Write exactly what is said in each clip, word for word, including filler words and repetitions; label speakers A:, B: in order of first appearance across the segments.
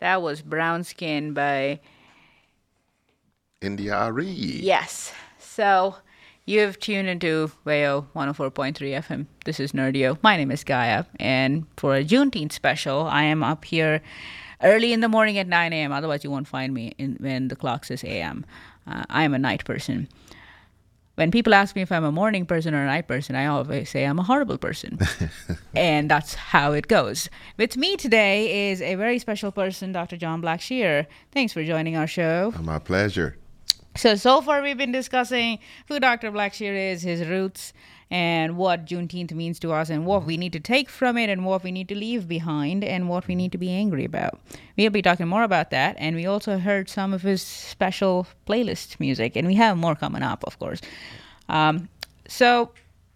A: That was Brown Skin by
B: India.Arie.
A: Yes. So you've tuned into Wayo one oh four point three F M. This is Nerdio. My name is Gaia. And for a Juneteenth special, I am up here early in the morning at nine a.m. Otherwise, you won't find me in, when the clock says a m. Uh, I am a night person. When people ask me if I'm a morning person or a night person, I always say I'm a horrible person. And that's how it goes. With me today is a very special person, Doctor John Blackshear. Thanks for joining our show.
B: My pleasure.
A: So, so far we've been discussing who Doctor Blackshear is, his roots, and what Juneteenth means to us, and what we need to take from it, and what we need to leave behind, and what we need to be angry about. We'll be talking more about that, and we also heard some of his special playlist music, and we have more coming up, of course. Um, so,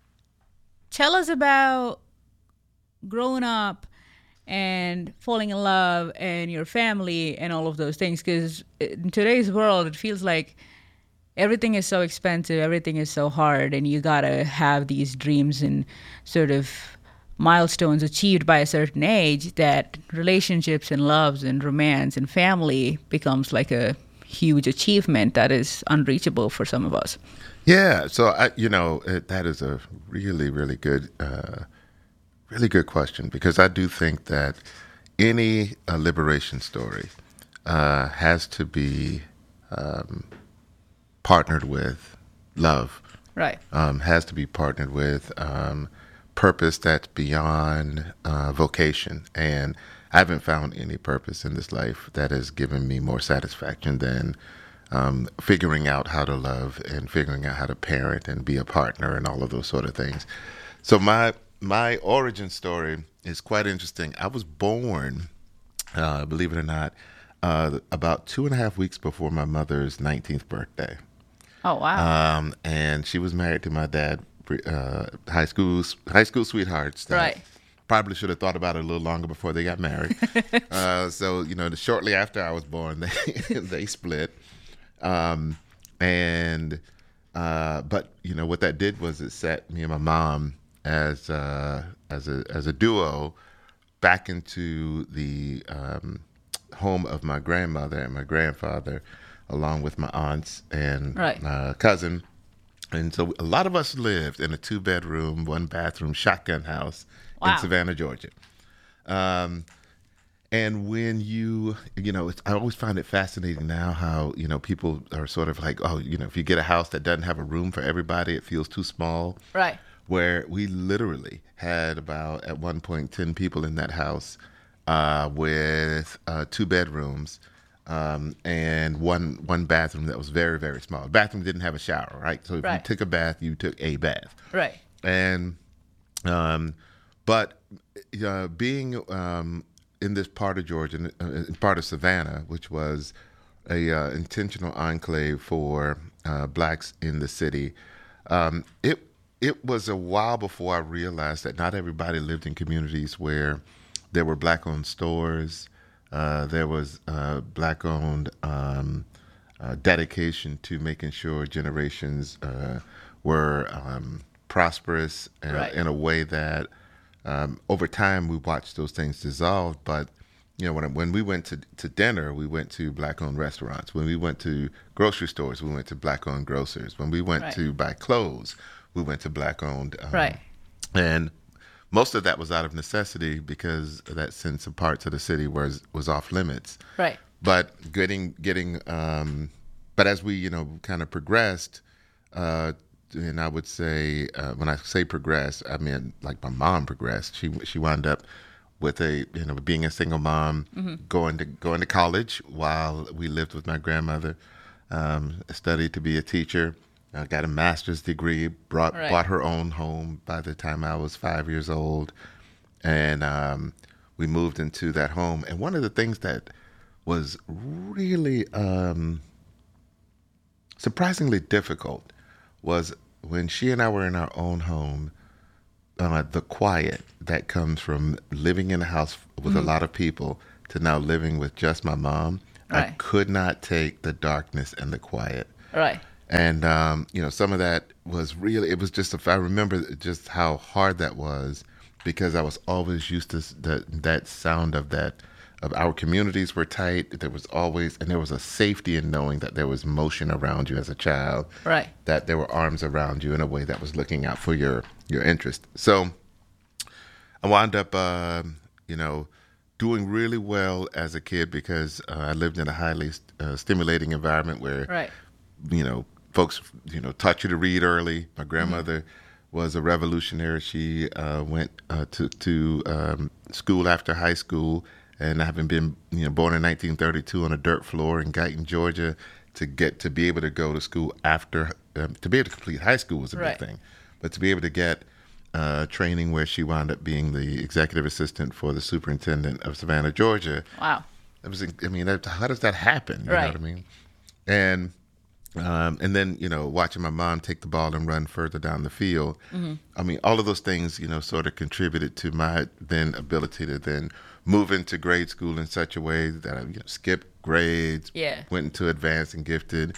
A: tell us about growing up and falling in love and your family and all of those things, because in today's world it feels like everything is so expensive, everything is so hard, and you gotta have these dreams and sort of milestones achieved by a certain age, that relationships and loves and romance and family becomes like a huge achievement that is unreachable for some of us.
B: Yeah, so I, you know, it, that is a really, really good uh Really good question, because I do think that any uh, liberation story uh, has to be um, partnered with love.
A: Right.
B: Um, has to be partnered with um, purpose that's beyond uh, vocation. And I haven't found any purpose in this life that has given me more satisfaction than um, figuring out how to love and figuring out how to parent and be a partner and all of those sort of things. So my My origin story is quite interesting. I was born, uh, believe it or not, uh, about two and a half weeks before my mother's nineteenth birthday.
A: Oh, wow.
B: Um, and she was married to my dad, uh, high school high school sweethearts. That
A: Right.
B: Probably should have thought about it a little longer before they got married. uh, so, you know, shortly after I was born, they they split. Um, and uh, but you know what that did was it set me and my mom as uh, as a as a duo back into the um, home of my grandmother and my grandfather, along with my aunts and
A: Right.
B: uh, cousin. And so a lot of us lived in a two bedroom, one bathroom shotgun house
A: Wow.
B: in Savannah, Georgia. Um, and when you, you know, it's, I always find it fascinating now how, you know, people are sort of like, oh, you know, if you get a house that doesn't have a room for everybody, it feels too small.
A: Right.
B: Where we literally had about, at one point, ten people in that house uh, with uh, two bedrooms um, and one one bathroom that was very, very small. The bathroom didn't have a shower, right? So if
A: Right.
B: you took a bath, you took a bath.
A: Right.
B: And, um, but uh, being um, in this part of Georgia, uh, part of Savannah, which was a uh, intentional enclave for uh, blacks in the city, um, it It was a while before I realized that not everybody lived in communities where there were black-owned stores, uh, there was uh, black-owned um, uh, dedication to making sure generations uh, were um, prosperous in,
A: Right.
B: in a way that um, over time we watched those things dissolve. But you know, when when we went to, to dinner, we went to black-owned restaurants. When we went to grocery stores, we went to black-owned grocers. When we went
A: Right.
B: to buy clothes, we went to black-owned. Um,
A: Right.
B: And most of that was out of necessity because that sense of parts of the city was was off limits.
A: Right.
B: But getting getting, um, but as we you know kind of progressed, uh, and I would say uh, when I say progress, I mean like my mom progressed. She she wound up with a you know being a single mom,
A: Mm-hmm.
B: going to going to college while we lived with my grandmother. Um, studied to be a teacher. I got a master's degree. Brought
A: Right.
B: bought her own home by the time I was five years old, and um, we moved into that home. And one of the things that was really um, surprisingly difficult was when she and I were in our own home. Uh, the quiet that comes from living in a house with
A: Mm-hmm.
B: a lot of people to now living with just my mom. I
A: Right.
B: could not take the darkness and the quiet.
A: Right.
B: And, um, you know, some of that was really, it was just, if I remember just how hard that was, because I was always used to s- that, that sound of that uh, our communities were tight. There was always, and there was a safety in knowing that there was motion around you as a child.
A: Right.
B: That there were arms around you in a way that was looking out for your your interest. So I wound up, uh, you know, doing really well as a kid because uh, I lived in a highly uh, stimulating environment where,
A: Right.
B: you know, folks, you know, taught you to read early. My grandmother mm-hmm. was a revolutionary. She uh, went uh, to to um, school after high school, and having been, you know, born in nineteen thirty-two on a dirt floor in Guyton, Georgia, to get to be able to go to school after um, to be able to complete high school was a
A: Right.
B: big thing, but to be able to get uh, training where she wound up being the executive assistant for the superintendent of Savannah, Georgia.
A: Wow.
B: It was, I mean, that, how does that happen? You
A: Right.
B: know what I mean? And Um, and then, you know, watching my mom take the ball and run further down the field. Mm-hmm. I mean, all of those things, you know, sort of contributed to my then ability to then move into grade school in such a way that I, you know, skipped grades,
A: Yeah.
B: went into advanced and gifted.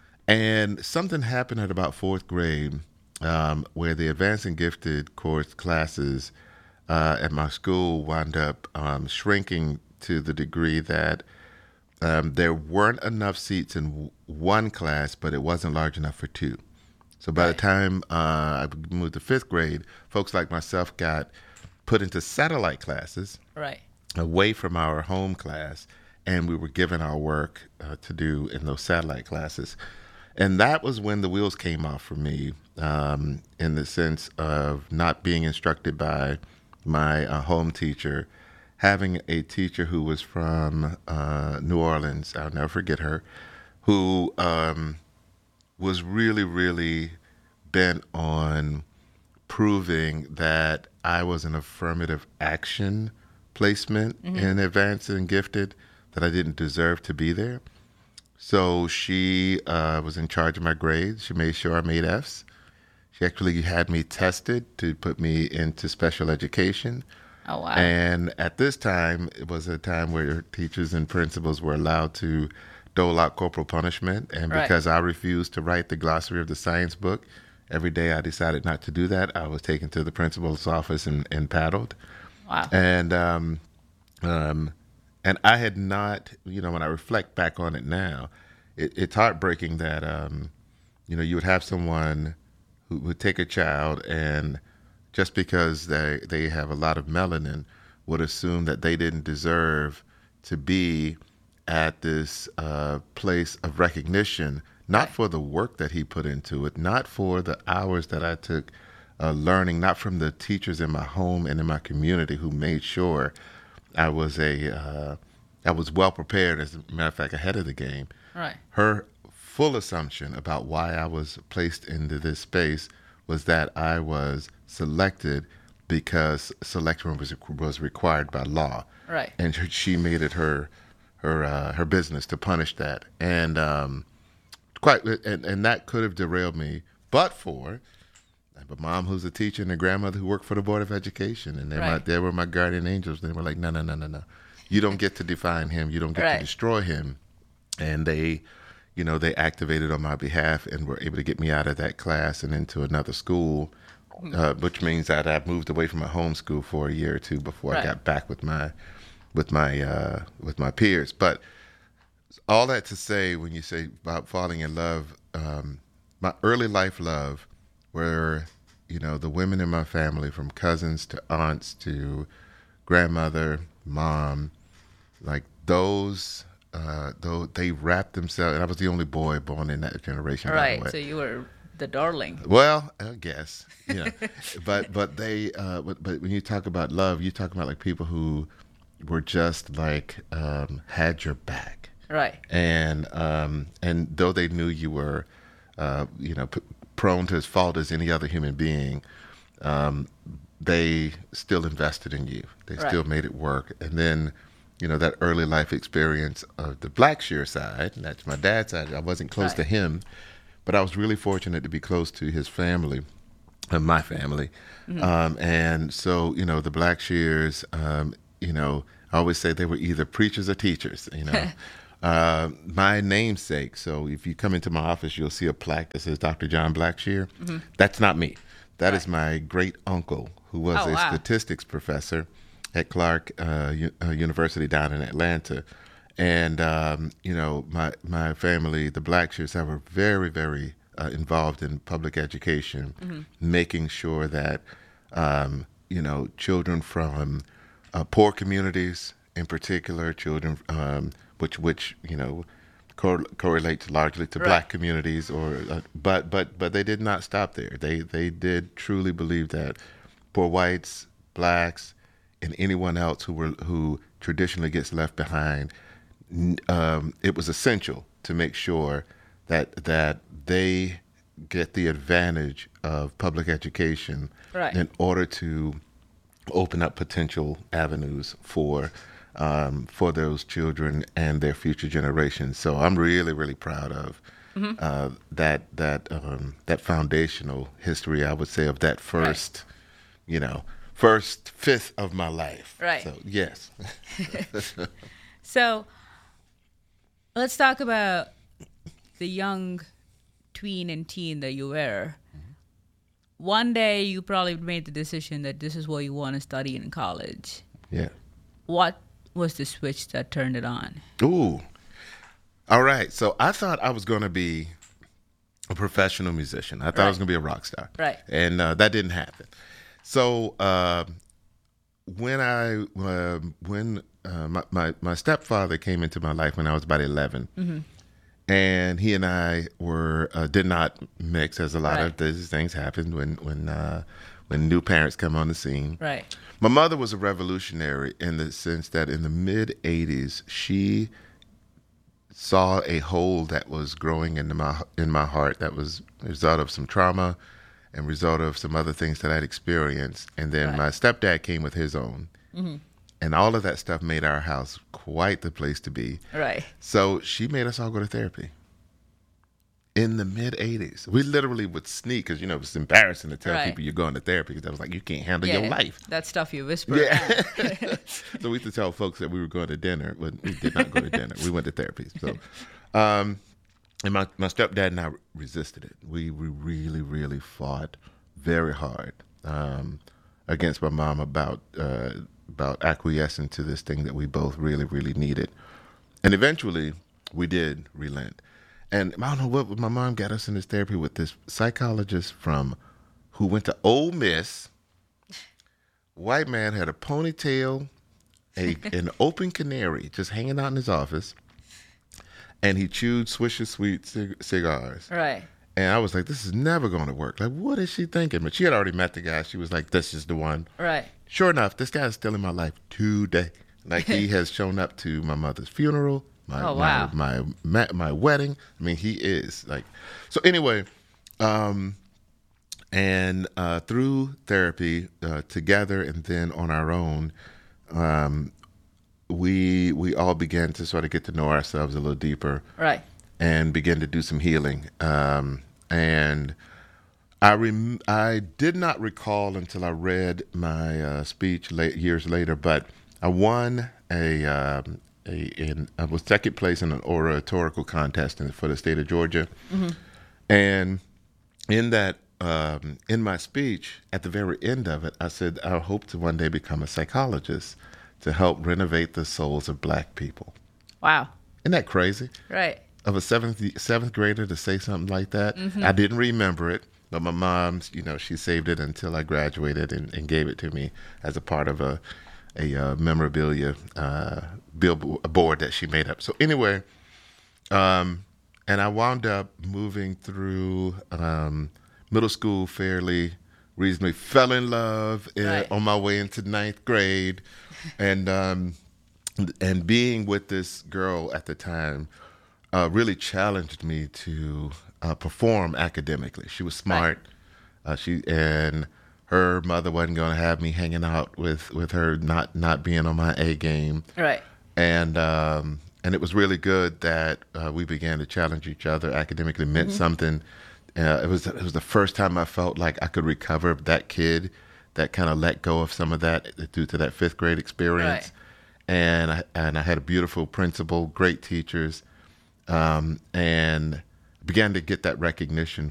B: And something happened at about fourth grade um, where the advanced and gifted course classes uh, at my school wound up um, shrinking to the degree that Um, there weren't enough seats in w- one class, but it wasn't large enough for two. So by
A: Right.
B: the time uh, I moved to fifth grade, folks like myself got put into satellite classes
A: Right.
B: away from our home class, and we were given our work uh, to do in those satellite classes. And that was when the wheels came off for me, um, in the sense of not being instructed by my uh, home teacher, having a teacher who was from uh, New Orleans, I'll never forget her, who um, was really, really bent on proving that I was an affirmative action placement mm-hmm. in advanced and gifted, that I didn't deserve to be there. So she uh, was in charge of my grades. She made sure I made F's. She actually had me tested to put me into special education.
A: Oh, wow.
B: And at this time, it was a time where teachers and principals were allowed to dole out corporal punishment. And
A: Right.
B: because I refused to write the glossary of the science book, every day I decided not to do that. I was taken to the principal's office and, and paddled.
A: Wow.
B: And um, um, and I had not, you know, when I reflect back on it now, it, it's heartbreaking that, um, you know, you would have someone who would take a child and just because they, they have a lot of melanin, would assume that they didn't deserve to be at this uh, place of recognition, not
A: Right.
B: for the work that he put into it, not for the hours that I took uh, learning, not from the teachers in my home and in my community who made sure I was a uh, I was well prepared, as a matter of fact, ahead of the game.
A: Right.
B: Her full assumption about why I was placed into this space was that I was selected because selection was was required by law,
A: Right.
B: and her, she made it her her uh, her business to punish that, and um, quite and, and that could have derailed me, but for I have a mom who's a teacher and a grandmother who worked for the Board of Education, and they
A: Right.
B: my, they were my guardian angels. They were like, no, no, no, no, no, you don't get to define him, you don't get
A: Right.
B: to destroy him, and they. You know, they activated on my behalf and were able to get me out of that class and into another school, uh, which means that I moved away from my home school for a year or two before
A: Right.
B: I got back with my, with my, uh, with my peers. But all that to say, when you say about falling in love, um, my early life love were, you know, the women in my family, from cousins to aunts to grandmother, mom, like those. Uh, though they wrapped themselves, and I was the only boy born in that generation. By the
A: Right.
B: way.
A: So you were the darling.
B: Well, I guess, yeah, but but they, uh, but, but when you talk about love, you talk about like people who were just like um, had your back,
A: Right.
B: and um, and though they knew you were, uh, you know, p- prone to as fault as any other human being, um, they still invested in you. They
A: Right.
B: still made it work, and then. You know, that early life experience of the Blackshear side, and that's my dad's side. I wasn't close
A: Right.
B: to him, but I was really fortunate to be close to his family, uh, my family. Mm-hmm. Um, and so, you know, the Blackshears, um, you know, I always say they were either preachers or teachers, you know. uh, my namesake, so if you come into my office, you'll see a plaque that says Doctor John Blackshear. Mm-hmm. That's not me. That
A: Right.
B: is my great uncle, who was
A: Oh,
B: a
A: wow.
B: statistics professor. at Clark uh, U- uh, University down in Atlanta. And, um, you know, my, my family, the Blackshears, were very, very uh, involved in public education, mm-hmm. making sure that, um, you know, children from uh, poor communities, in particular, children um, which, which you know, cor- correlates largely to right. black communities, or uh, but but but they did not stop there. They they did truly believe that poor whites, blacks, and anyone else who were who traditionally gets left behind, um, it was essential to make sure that that they get the advantage of public education right. in order to open up potential avenues for um, for those children and their future generations. So I'm really, really proud of mm-hmm. uh, that that um, that foundational history, I would say, of that first, right. you know, first fifth of my life.
A: Right.
B: So yes.
A: So let's talk about the young tween and teen that you were. Mm-hmm. One day you probably made the decision that this is what you want to study in college.
B: Yeah.
A: What was the switch that turned it on?
B: Ooh. All right. So I thought I was going to be a professional musician. I thought right. I was going to be a rock star.
A: Right.
B: And uh, that didn't happen. So uh, when I uh, when uh, my, my my stepfather came into my life when I was about eleven. Mm-hmm. And he and I were uh, did not mix, as a lot right. of these things happen when when uh, when new parents come on the scene.
A: Right.
B: My mother was a revolutionary in the sense that in the mid eighties, she saw a hole that was growing in my in my heart that was a result of some trauma and result of some other things that I'd experienced. And then right. my stepdad came with his own. Mm-hmm. And all of that stuff made our house quite the place to be.
A: Right.
B: So she made us all go to therapy. In the mid eighties. We literally would sneak, because, you know, it's embarrassing to tell right. people you're going to therapy, because I was like, you can't handle
A: yeah,
B: your life.
A: That stuff you whisper.
B: Yeah. So we used to tell folks that we were going to dinner, but we did not go to dinner. We went to therapy. So, um, and my, my stepdad and I resisted it. We, we really, really fought very hard um, against my mom about... Uh, about acquiescing to this thing that we both really, really needed. And eventually, we did relent. And I don't know what my mom got us in this therapy with this psychologist from who went to Ole Miss. White man, had a ponytail, a an open canary just hanging out in his office, and he chewed Swisher Sweet cig- cigars.
A: Right.
B: And I was like, this is never going to work. Like, what is she thinking? But she had already met the guy. She was like, this is the one.
A: Right.
B: Sure enough, this guy is still in my life today. Like, he has shown up to my mother's funeral, my,
A: oh, wow.
B: my, my, my wedding. I mean, he is like, so anyway, um, and uh, through therapy uh, together and then on our own, um, we, we all began to sort of get to know ourselves a little deeper.
A: Right.
B: And begin to do some healing. Um, and I rem- I did not recall until I read my uh, speech late, years later, but I won a, um, a in, I was second place in an oratorical contest in, for the state of Georgia. Mm-hmm. And in that, um, in my speech, at the very end of it, I said, I hope to one day become a psychologist to help renovate the souls of black people.
A: Wow.
B: Isn't that crazy?
A: Right.
B: Of a seventh seventh grader to say something like that. Mm-hmm. I didn't remember it, but my mom, you know, she saved it until I graduated and, and gave it to me as a part of a a uh, memorabilia uh, billboard that she made up. So anyway, um, and I wound up moving through um, middle school fairly reasonably. Fell in love in,
A: right.
B: on my way into ninth grade, and um, and being with this girl at the time. Uh, really challenged me to uh, perform academically. She was smart. Right. Uh, she and her mother wasn't going to have me hanging out with, with her, not not being on my A game.
A: Right.
B: And um, and it was really good that uh, we began to challenge each other academically. Meant mm-hmm. something. Uh, it was it was the first time I felt like I could recover that kid that kind of let go of some of that due to that fifth grade experience.
A: Right.
B: And I and I had a beautiful principal, great teachers. Um, and began to get that recognition